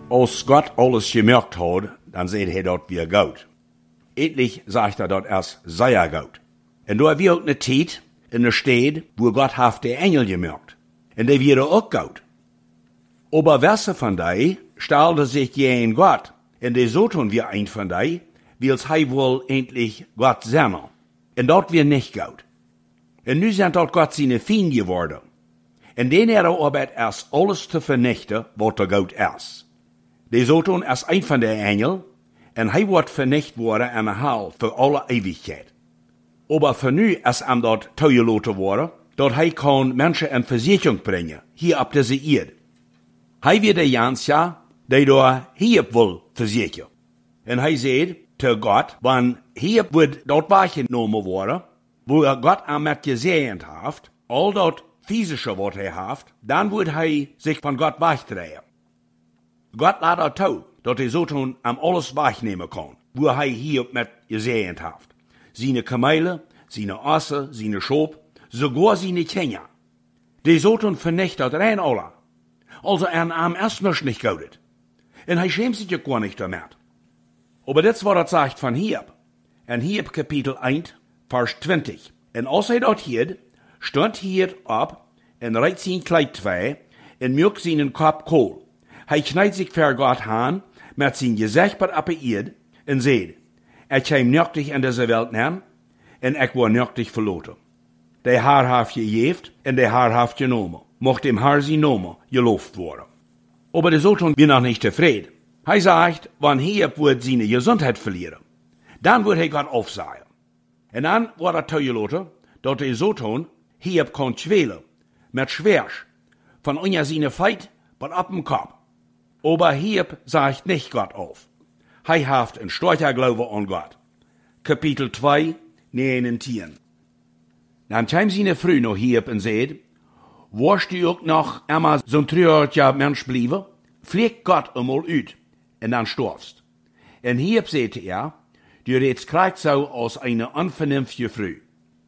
Als Gott alles gemerkt hat, dann seht er dort wie gut. Endlich sagt er dort erst sehr gut. Und da wir auch eine Zeit in der Stadt, wo Gott hat die Engel gemerkt. Und die wäre auch gut. Aber welche von die stellte sich gegen Gott, und die so tun wir ein von die, wills hij wohl endlich Gott sein. Und dort wir nicht gut. Und nu sind dort Gott seine Feinde geworden. Und den arbeitet erst alles zu vernichten, was der Gott ist. Die so tun erst ein von der Engel, und hij wird vernichtet worden an der Hall für alle Ewigkeit. Aber für nu ist dort toegelaten worden, dort hij kann Menschen in Versicherung bringen, hier ab dieser Erde. Hij wird der Jansja, der da hier will versichern. Und hij sagt zu Gott, wenn hier wird dort wahrgenommen worden, wo Gott am mit gesehen hat, all dort physische, was hat, dann wird hij sich von Gott wegdrehen. Gott lässt er toe, dat hij zo tun am alles wegnehmen kann, wo hij hier mit gesehen hat. Seine Kamele, seine Asse, seine Schop, sogar seine Kinder. Die so tun vernichtet rein alle. Also am erstmal nicht gut. Und hij schämt sich ja gar nicht damit. Aber das war das sagt von Hiob. In Hiob Kapitel 1, Vers 20. Und als hij dort hier, stond hier ab, en reiht sein Kleid 2, en mögt seinen Kopf kohl. Hij knijdt sich für Gott aan, met zijn gezicht per op de eerd, en zei, ik kwam nöchtig in deze wereld nemen, en ik word nöchtig verloten. De haar heeft gegeven, en de haar heeft genomen. Mocht dem haar zijn nomen geloofd worden. Aber de Sohn wir noch nicht tevreden. Hij sagt, wann Hiob wird seine Gesundheit verlieren, dann wird hij Gott aufsagen. En dan wordt er toegelaten, dat de Sohn Hiob kon kwelen, met schwers, von unter seine Feit, bis ab dem Kopf. Aber Hiob sagt nicht Gott auf. Hij haft een starker Glaube an Gott. Kapitel 2, 9. Dan kwam seine Frau noch Hiob und sagt, warst du auch noch einmal so ein trauriger Mensch blieben? Flieg Gott einmal uit, und dann stirbst. Und Hiob sagte er, du redest gleich so als eine unvernünftige Frau.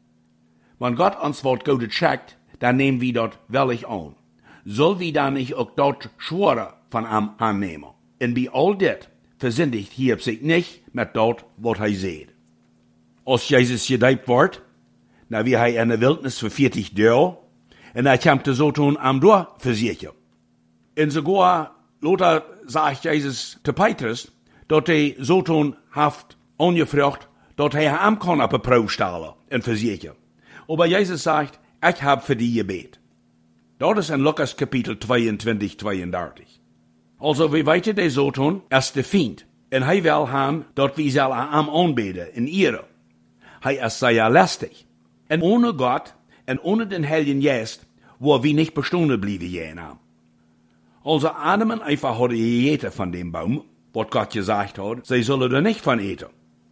Wenn Gott uns was Gutes schickt, dann nehmen wir dort willig an. Soll wir dann nicht auch dort schwören von ihm annehmen? Und bei all das versündigt Hiob sich nicht mit dort, was er sieht. Als Jesus gedeiht wird, na wie er in der Wildnis für 40 Jahre, und er kam so tun am Dorf versichern. Und sogar, Lothar sagt Jesus zu Petrus, dass er so tun haft angefragt, dass er am kann auf eine Probe stellen und versichern. Aber Jesus sagt, ich hab für die gebet. Dort ist in Lukas Kapitel 22, 32. Also, wie weiter der so tun, ist der Feind. Und er will haben, dass wir sollen am anbeten in ihre. Er ist sehr lästig. Und ohne Gott und ohne den Heiligen Geist, wo wir nicht bestehen blieben jener. Also Adam und Eva hadden gegeten von dem Baum, was Gott gesagt hat, sie sollen da nicht von eten.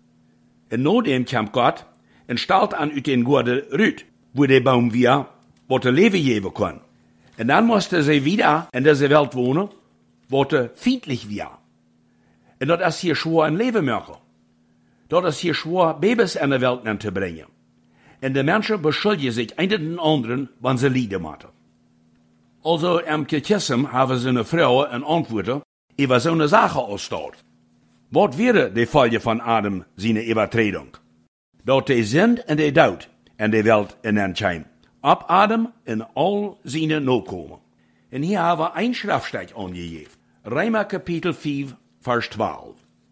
Und nachdem kam Gott und stellt an uit den Gurde Rüt, wo der Baum wir, was der Leben geben kann. Und dann musste sie wieder in dieser Welt wohnen, wo der feindlich war. Und das ist hier schwer ein Leben machen. Das ist hier schwer, Babys in der Welt zu bringen. Und die Menschen beschuldigen sich einen den anderen, wenn sie Lieder machen. Also im Kirchismus haben sie eine Frau eine Antwort über so eine Sache ausgestellt. Was wäre die Folge von Adam seine Übertretung? Dort die sind und die Tod in der Welt in den Schein. Ab Adam in all seine Nachkommen. Und hier haben wir ein Schriftstück angegeben. Römer Kapitel 5, Vers 12.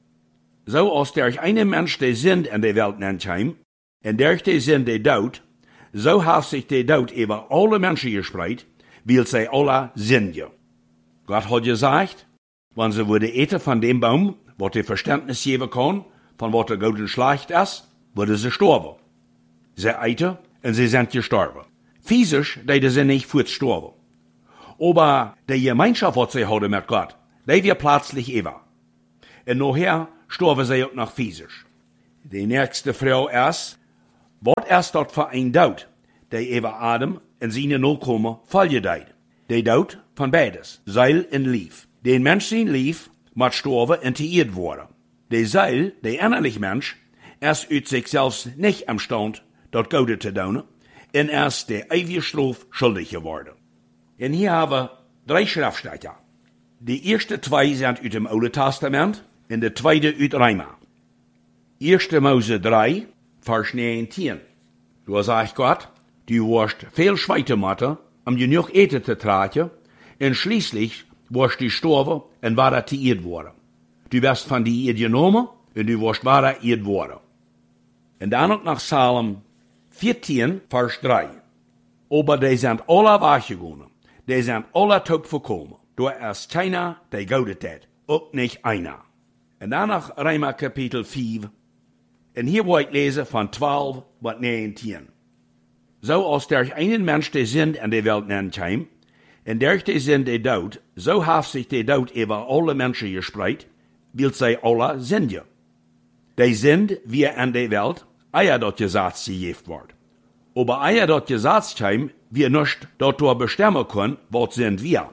So als durch einen Mensch die sind in der Welt in den Schein, und durch die sind die Tod, so hat sich die Tod über alle Menschen gespreit, weil sie alle sind. Gott hat gesagt, wenn sie würde eten von dem Baum, was die Verständnis geben kann, von was der Gott schlecht ist, würde sie sterben. Sie eten und sie sind gestorben. Physisch, die sind nicht fortgestorben. Aber die Gemeinschaft, was sie haben mit Gott, die wird plötzlich über. Und nachher sterben sie auch noch physisch. Die nächste Frau ist, was ist dort für ein Tod, der über Adam und seine Nachkommen vollgedeiht? Der Tod von beides, Seil und Lief. Den Mensch sein Lief muss sterben und geirrt worden. Der Seil, der innerliche Mensch, ist uit sich selbst nicht imstand, dort Gute zu tun, und ist der ewige Strafe schuldig geworden. Und hier haben wir 3 Schriftstücke. Die erste zwei sind uit dem Oude Testament en de tweede uit Rema. 1. Mose 3, Vers 19. Da sagt Gott, du wirst viel Schweite machen, um genug Eten zu tragen, und schließlich wirst du sterben und weiter zu Erd worden. Du wirst von die Erd genommen und du wirst weiter Erd worden. Und dann noch nach Psalm 14, Vers 3. Aber die sind alle weggegangen, die sind alle tot verkommen. Da ist keiner, der goudet hat, auch nicht einer. Und dann nach Römer Kapitel 5. Und hier will ich lesen von 12 bis 19. So als durch einen Mensch der Sünd in die Welt nennt, und durch die Sünd der Tod, so hat sich der Tod über alle Menschen gespreit, weil sie alle sündigen. Die Sünd, wie in der Welt, eier dort Gesetz gegeben wird. Aber eier dort Gesetz kam, wir nicht dort bestimmen können, was sind wir.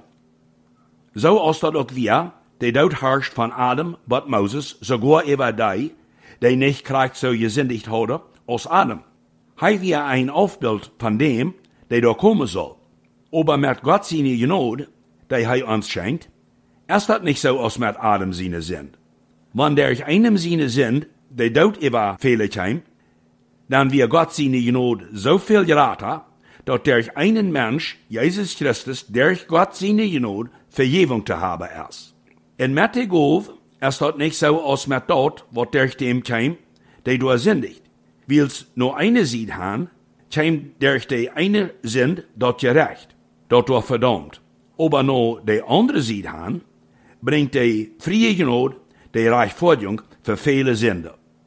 So als dort auch wir, der Tod herrscht von Adam bis Moses, sogar über die nicht gleich so gesündigt haben als Adam. Haben wir ein Aufbild von dem, der da kommen soll. Aber mit Gott seine Gnade, die er uns schenkt, ist das nicht so als mit Adam seine Sünd. Wenn durch einem seine Sünd, der Tod über viele kam, dann wird Gott seine Gnade so viel geraten, dass durch einen Mensch, Jesus Christus, durch Gott seine Gnade, Vergebung zu haben ist. Und mit der Gabe ist das nicht so als mit dort, was durch dem kam, der du sündigt. Weil's nur eine Seed haben, kam durch die eine Sünd dort gerecht, dort du verdammt. Aber nur die andere Seed haben, bringt die freie Gnade, die Rechtfertigung für viele Sünden.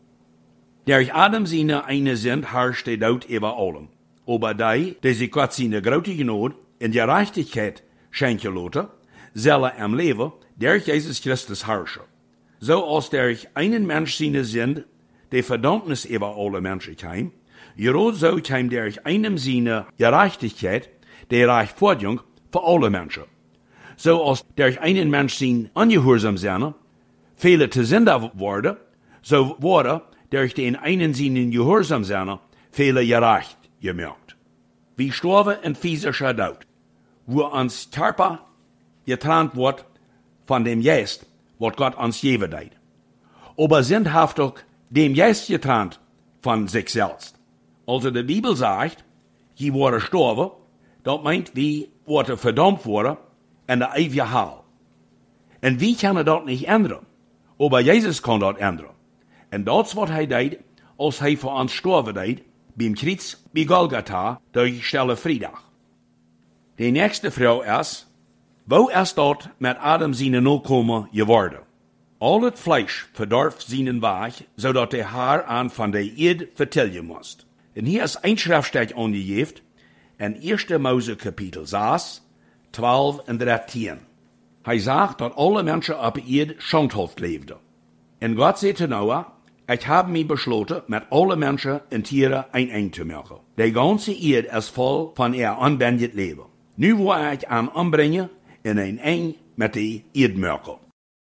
Durch Adam seine eine Sünd herrscht der Tod über allem. Aber die sich Gott seine große Gnade in Gerechtigkeit schenken lassen, sollen im Leben durch Jesus Christus herrschen. So als durch einen Mensch seine Sünd die Verdammnis über alle Menschen kam, gerade so kam durch einem seine Gerechtigkeit die Rechtfertigung für alle Menschen. So als durch einen Mensch sein Ungehorsam sein, viele zu Sünder wurde, so wurde durch den einen seinen Gehorsam sein, viele gerecht gemacht. Wie sterben in physischer Tod, wo uns Körper getrennt wird von dem Geist, was Gott uns geben hat. Aber sündhaftig dem Geist getrennt von sich selbst. Also die Bibel sagt, je wurde sterben, das meint, wie wurde verdammt wurde in der ewige Hall. Und wir können das nicht ändern. Aber Jesus kann das ändern. Und das, was er deed, als er für uns sterben deed, beim Kreuz bei Golgatha, durch Stelle Freitag. Die nächste Frau ist, wo ist dort mit Adam seine Nachkommen geworden? Al het Fleisch verdarf seinen Weg, zodat der Herr an von der Erde vertellen muss. Und hier ist ein Schriftstück angegeben, in 1. Mose Kapitel 6, 12 und 13. Er sagt, dass alle Menschen auf der Erde schandhaft lebten. Und Gott sagte Noah, ich habe mich beschlossen, mit allen Menschen und Tieren ein Ende zu machen. Die ganze Erde ist voll von ihr anwendet Leben. Nu will ich an anbringen in ein Ende mit der Erde machen.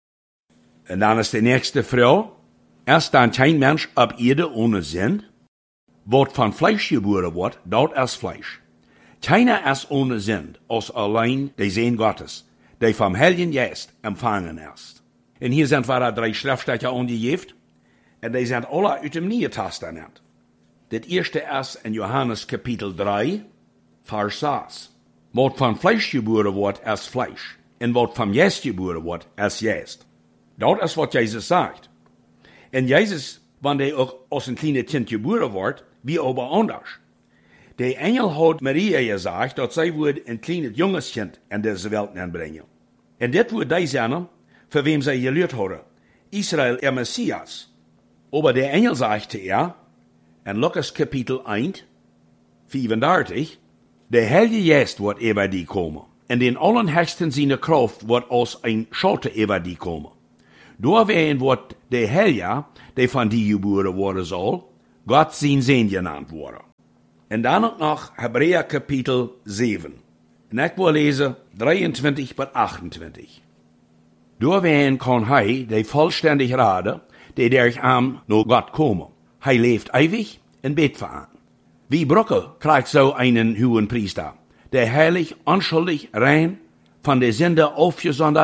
Und dann ist die nächste Frau, ist dann kein Mensch auf Erde ohne Sünd? Was von Fleisch geboren wird, dort ist Fleisch. Keiner ist ohne Sünd, als allein der Sohn Gottes, der vom Heiligen Geist empfangen ist. Und hier sind wir 3 Schriftstücke angegeben, und die sind alle aus dem Neuen Testament. Das erste ist in Johannes Kapitel 3, Vers 6. Was von Fleisch geboren wird, ist Fleisch. Und was vom Geist geboren wird, ist Geist. Das ist, was Jesus sagt. Und Jesus, wenn er auch als ein kleines Kind geboren wird, wie aber anders. Der Engel hat Maria gesagt, dass sie ein kleines junges Kind in diese Welt anbringen. Und das wird die sein, für wem sie gelehrt haben. Israel, der Messias. Aber der Engel sagte in Lukas Kapitel 1, 35, der Heilige Geist wird über die kommen. Und den Allerhöchsten seine Kraft wird als ein Schatten über die kommen. Door wird der Heilige, der von die geboren worden soll, Gott sein Sohn genannt worden. Und dann noch Hebräer Kapitel 7. Und ich will lesen 23 bis 28. Door kann der vollständig raden, der durch am nur Gott kommen. Lebt ewig in Bett veran. Wie Brücke kriegt so einen hohen Priester, der heilig, unschuldig, rein, von der Sünde aufgesondert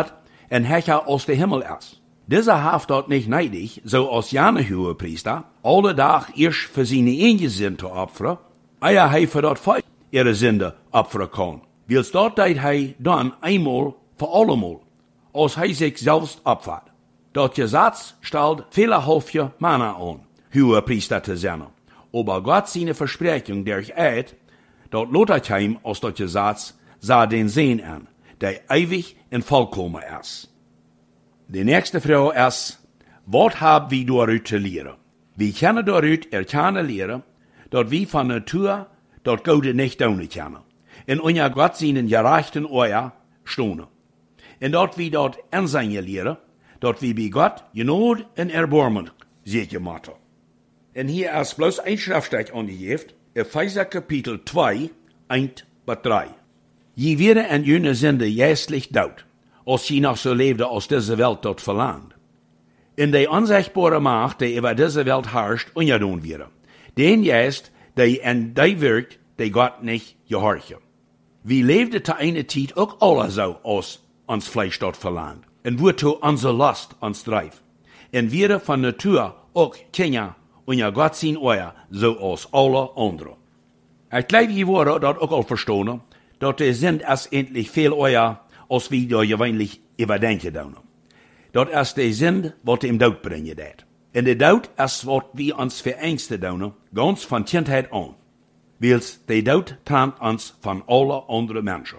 en Herrscher aus der Himmel ist. Dieser haft dort nicht neidig, so als jane Hohepriester, alle Tag erst für seine eigene Sünde opfern, eier hij für dort voll ihre Sünde opfern kann. Wils dort deit hij dann einmal für allemal, als hij sich selbst opfert. Dort Gesetz stellt viele Hofje Männer an, Hohepriester zu sein. Aber Gott seine Versprechung durch Eid, dort lotet heim aus dort Gesetz, sah den Sehen an, der ewig und vollkommen ist. Die nächste Frage ist, was haben wir dort zu lehren? Wir können dort erkennen lehren, dort wir von Natur dort Gute nicht tun können. In unser Gott seinen gerechten Euer stehen. Und dort wir dort Ansein lehren, dort wie bei Gott Genot und Erbarmen sicher machen. Und hier ist bloß ein Schriftstück angegeben, Epheser Kapitel 2, 1-3. Je werden an jene Sünde jästlich daut, als sie noch so lebte aus dieser Welt dort verlangt. In die unsichtbare Macht, die über diese Welt herrscht, ungedun wird. Den jäst, die an die wirkt, die Gott nicht gehorchen. Wie lebte zu einer Zeit auch alle so aus uns Fleisch dort verlangt. Und wozu unsere Lust uns treibt. Und wir von Natur auch Kinder und ja Gott sein Euer, so als alle anderen. Ich glaube, ihr wollt dort auch verstehen, dort sind es endlich viel Euer, als wir da gewöhnlich überdenken tun. Dort ist der Sinn, was dem Tod bringen dat. Und der Tod ist, was wir uns für Ängste tun, ganz von Kindheit an. Weil der Tod trennt uns von allen anderen Menschen.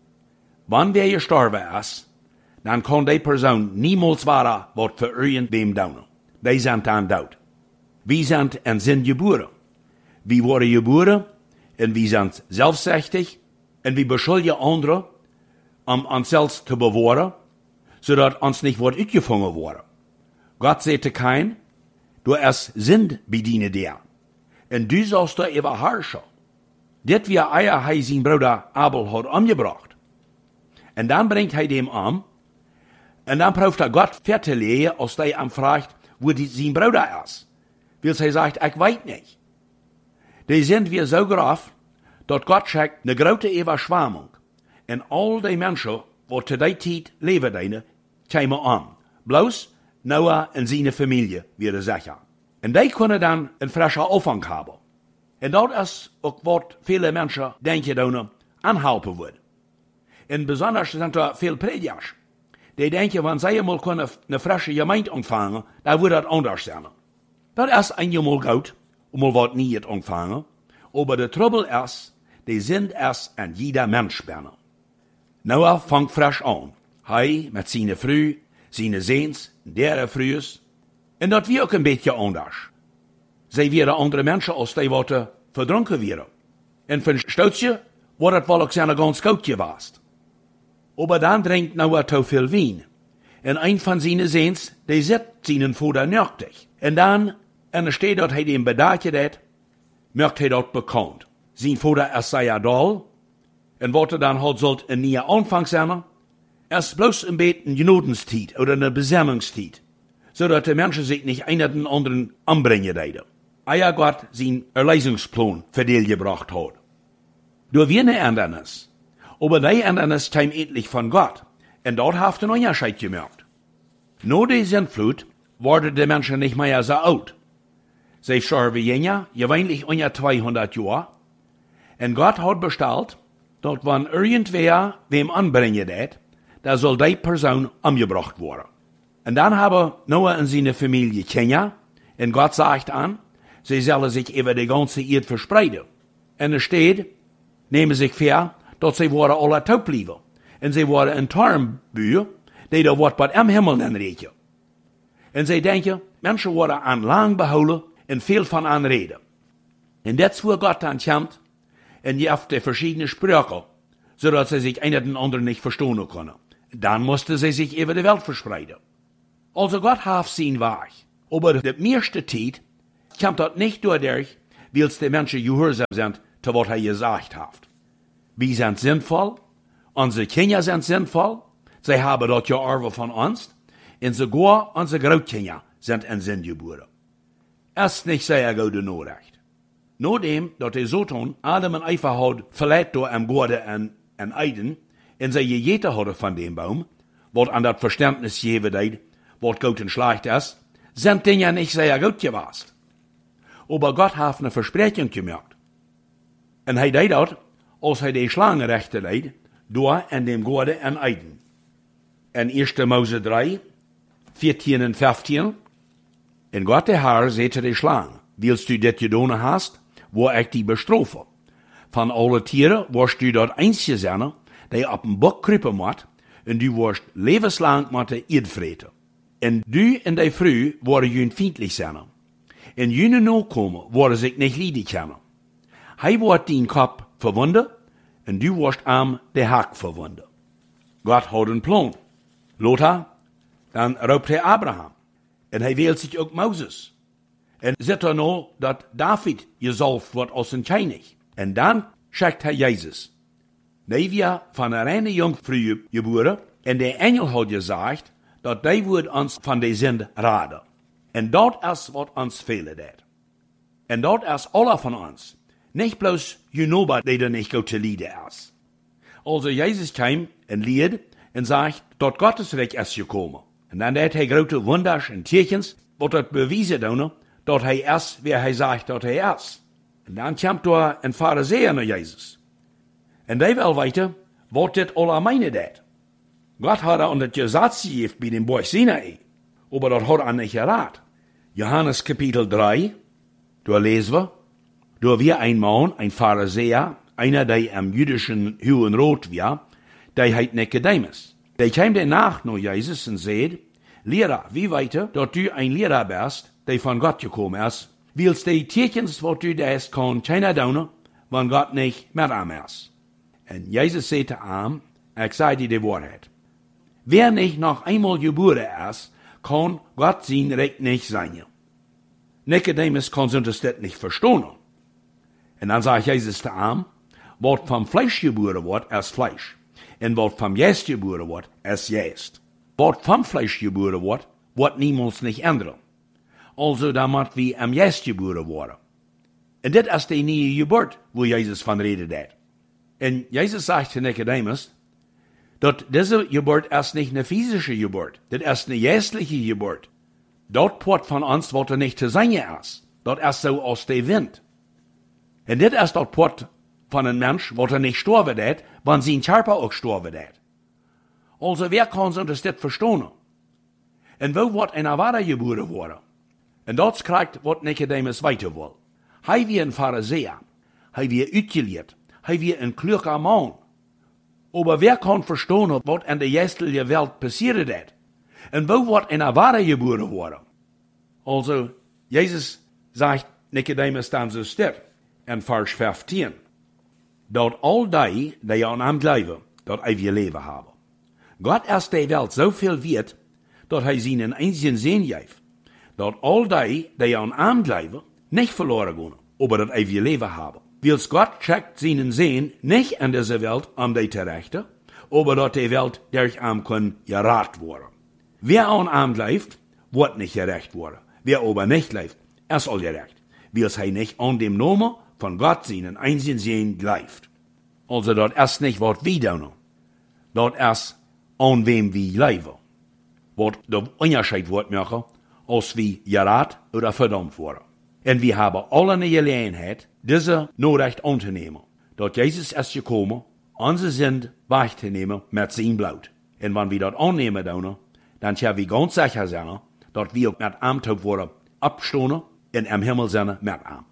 Wann wer gestorben ist, dann kann die Person niemals werden, was für irgendwem tun. Die sind dann tot. Wir sind und sind geboren. Wir wurden geboren und wir sind selbstsüchtig und wir beschuldigen andere, uns selbst zu bewahren, sodass uns nicht wird uitgefangen worden. Gott sagte kein, du es sind bediene dir. Und du sollst da überherrschen. Dit wir eier hij sein Bruder Abel hat umgebracht. Und dann bringt hij dem um, und dann prüft Gott vertelegen, als der ihm fragt, wo sein Bruder ist. Weil er sagt, ich weiß nicht. Die sind wir so groß, dass Gott schickt eine große Überschwemmung. Und all die Menschen, die zu der Zeit leben, kommen um. Bloß Noah und seine Familie wieder sicher. Und die können dann einen frischen Aufgang haben. Und das ist auch, was viele Menschen denken, anhelfen wird. Und besonders sind da viele Predigers. Die denken, wenn sie mal eine frische Gemeinde empfangen, dann wird das anders sein. Das ist einmal gut, und mal wird nie empfangen. Aber der Trouble ist, die sind es an jeder Mensch binnen. Noah fängt frisch an. Hij mit seiner Frau, seine Sehns, deren Frühes. Und das wird auch ein bisschen anders. Sie werden andere Menschen, als die worden verdrunken werden. Und für ein Stootje wordt het wel ook zijn ganz gut gewesen. Aber dann trinkt Noah zu viel Wein. Und ein von seinen Sehns, der sitzt seinen Vater nöchtig. Und dann, und steht dort, dem bedacht hat, möchte er dort bekannt. Sein Vater ist sehr doll. Und was dann halt sollte ein neuer Anfang sein, ist bloß ein bisschen Genotenstiet oder eine Besammungstiet. So dass die Menschen sich nicht einer den anderen anbringen werden. Eier Gott sein Erlösungsplan für die gebracht hat. Du wir eine Ändernis. Aber die Ändernis kam endlich von Gott. Und dort hat ein Unterschied gemerkt. Nur die Sintflut wurden die Menschen nicht mehr so alt. Sie starben jünger, gewöhnlich unter 200 Jahre. Und Gott hat bestellt, dass wenn irgendwer wem anbringen hat, da soll die Person umgebracht werden. Und dann haben Noah und seine Familie Kinder. Und Gott sagt an, sie sollen sich über die ganze Erde verspreiden. Und es steht, nehmen sich vor, dass sie worden alle tot bleiben. Und sie worden ein Tarnbuur, die da wordt bei am Himmel anreden. Und sie denken, Menschen worden an lang behouden und viel von anreden. Und das wo Gott dann kommt, und je auf die verschiedenen Sprachen, sodass sie sich einer den anderen nicht verstehen können. Dann musste sie sich über die Welt verspreiden. Also Gott hat sein Weg. Aber die meiste Zeit kommt das nicht dadurch, weil die Menschen gehorsam sind, zu was er gesagt hat. Wir sind sinnvoll, unsere Kinder sind sinnvoll, sie haben das geerbt von uns, und sogar unsere Großkinder sind in Sinn geboren. Es ist nicht sehr gute Nachricht. Nachdem, dass die Satan Adam und Eva hat verletzt am Garten in Eden, und sie gegessen hat von dem Baum, wat an dat Verständnis geben deed, wat gut und schlecht ist, sind Dinge nicht sehr gut gewesen. Aber Gott hat eine Versprechung gemacht. Und er deed dat, als er die Schlangenrechte deed, door en dem Gode en Eiden. In 1. Mose 3, 14 und 15, en Gott der Herr sagte die Schlange, willst du dit gedaan hast, wo ich die bestrafe? Van alle Tieren wirst du dort einzige zijn, die op een bok kruipen moet, en du wirst levenslang moeten eetvreten. En du en die vrouw worden jun vriendelijk zijn. En june nakomen worden zich niet lieden kennen. Hij wordt dien kop verwonden, en du wirst am de haak verwonden. Gott had een plan. Lothar, dan roept hij Abraham. En hij wählt zich ook Moses. En zit er nou dat David gezalfd wordt als een koning. En dan schickt hij Jezus. Die wir van een reine Jungfrau geboren, en de engel had gezegd, dat die wordt ons van de zin raden. En dat is wat ons fehlen deed. En dat is alle van ons. Niet bloos Junoba, die er niet goed te lieden is. Also Jezus kwam en leerde en zegt, dat Gottes Reich is gekomen. En dan deed hij grote wonders en tekens, wat het bewijzen doen, dat hij is, wie hij zegt dat hij is. En dan kwam er een Pharisäer naar Jezus. En die wil weten, wat dit alle meine deed. Gott had aan het Gesetz gegeven bij den Berg Sinai, aber dat had hij niet geraad. Johannes Kapitel 3, daar lezen we, daar weer een man, een Pharisäer, einer die am jüdischen Hohen Rat war, die heet Nicodemus. Die kwam danach naar Jezus en zei, Lehrer, wie weet dat du een Lehrer bist, die van God gekomen is, wils die tekens wat du des kan keiner doen, wanneer God niet met hem is. En Jezus zei te hem, ik zei dir de waarheid. Wer nicht noch einmal geboren ist, kann Gott sein Recht nicht sein. Nicodemus kann sonst das nicht verstehen. Und dann sagt Jesus zu ihm, wat vom Fleisch geboren wird, ist Fleisch. Und wat vom Geist geboren wird, ist Geist. Wat vom Fleisch geboren wird niemals nicht ändern. Also damit wir am Geist geboren worden. Und das ist die neue Geburt, wo Jesus von redet hat. Und Jesus sagt zu Nicodemus, dat diese Geburt ist nicht eine physische Geburt, das ist eine geistliche Geburt. Dort Port von uns, was nicht zu sein ist. Das ist so aus dem Wind. Und das ist dort Port von einem Mensch, was nicht sterben hat, wenn sein Körper auch sterben hat. Also wer kann uns das verstehen? Und wo wird eine wahre Geburt worden? Und das kriegt, was Nicodemus weiter will. Hij wie ein Pharisäer, hij wie uitgeleerd, hij wie ein kluger Mann. Aber wer kann verstehen, was in der geistlichen Welt passiert hat? Und wo wird eine wahre Geburt worden? Also, Jesus sagt Nicodemus dann so steht, in Vers 15, dat all die an hem glauben, dat ewige Leben haben. Gott ist der Welt so viel wert, dat hij seinen einzigen Sohn geeft, dat all die an hem glauben, nicht verloren gehen, aber dat ewige Leben haben. Wils Gott schickt seinen Sohn nicht in diese Welt, die zu rechten, aber dat die Welt durch ihn kann gerat worden. Wer an ihm glaubt, wird nicht gerecht worden. Wer aber nicht glaubt, ist all gerecht, wils hij nicht an dem Namen von Gott seinen einzigen Sohn glaubt. Also dat ist nicht, was wir tun. Dat ist, an wem wir glauben. Was der Unterschied wird machen, als wir gerat oder verdammt worden. Und wir haben alle eine Gelegenheit, diese Nachricht anzunehmen, dass Jesus ist gekommen, unsere Sünd wegzunehmen mit seinem Blut. Und wenn wir das annehmen, dann können wir ganz sicher sein, dass wir mit ihm worden abstehen und im Himmel sind mit ihm.